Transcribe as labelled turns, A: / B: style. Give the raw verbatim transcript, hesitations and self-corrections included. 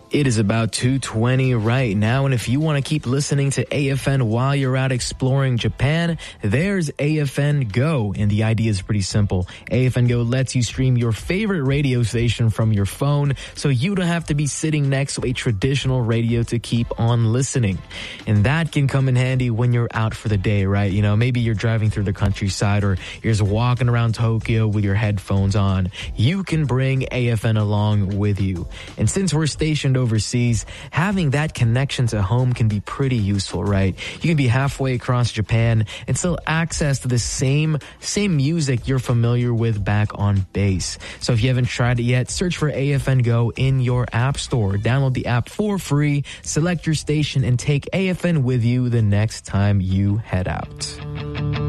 A: It is about two twenty right now, and if you want to keep listening to A F N while you're out exploring Japan, there's A F N Go, and the idea is pretty simple. A F N Go lets you stream your favorite radio station from your phone, so you don't have to be sitting next to a traditional radio to keep on listening. And that can come in handy when you're out for the day, right? You know, maybe you're driving through the countryside, or you're just walking around Tokyo with your headphones on. You can bring A F N along with you. And since we're stationed overseas, having that connection to home can be pretty useful, right? You can be halfway across Japan and still access to the same same music you're familiar with back on base. So if you haven't tried it yet, search for A F N Go in your app store. Download the app for free, select your station, and take A F N with you the next time you head out.